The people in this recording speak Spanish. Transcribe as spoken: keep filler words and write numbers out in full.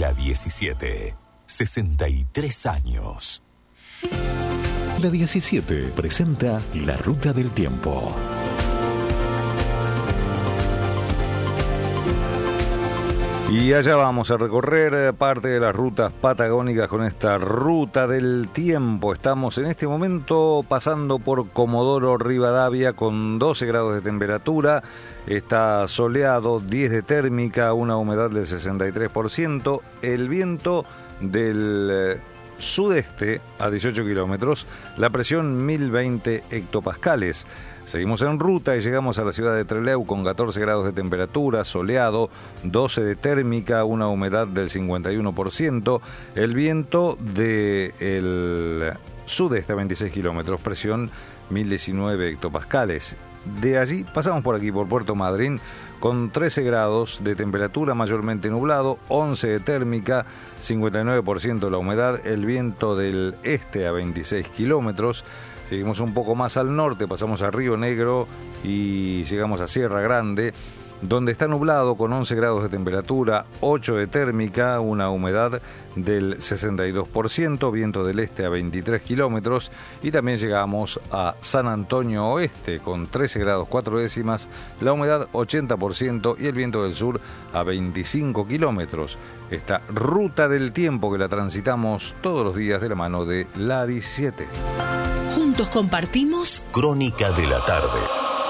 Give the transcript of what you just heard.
La diecisiete, sesenta y tres años. La diecisiete presenta La Ruta del Tiempo. Y allá vamos a recorrer parte de las rutas patagónicas con esta Ruta del Tiempo. Estamos en este momento pasando por Comodoro Rivadavia con doce grados de temperatura. Está soleado, diez de térmica, una humedad del sesenta y tres por ciento. El viento del sudeste a dieciocho kilómetros, la presión mil veinte hectopascales. Seguimos en ruta y llegamos a la ciudad de Trelew con catorce grados de temperatura, soleado, doce de térmica, una humedad del cincuenta y uno por ciento. El viento del sudeste a veintiséis kilómetros, presión mil diecinueve hectopascales. De allí pasamos por aquí, por Puerto Madryn, con trece grados de temperatura, mayormente nublado, once de térmica, cincuenta y nueve por ciento la humedad, el viento del este a veintiséis kilómetros. Seguimos un poco más al norte, pasamos a Río Negro y llegamos a Sierra Grande, donde está nublado con once grados de temperatura, ocho de térmica, una humedad del sesenta y dos por ciento, viento del este a veintitrés kilómetros, y también llegamos a San Antonio Oeste con trece grados cuatro décimas, la humedad ochenta por ciento y el viento del sur a veinticinco kilómetros. Esta Ruta del Tiempo que la transitamos todos los días de la mano de la diecisiete. Juntos compartimos Crónica de la tarde.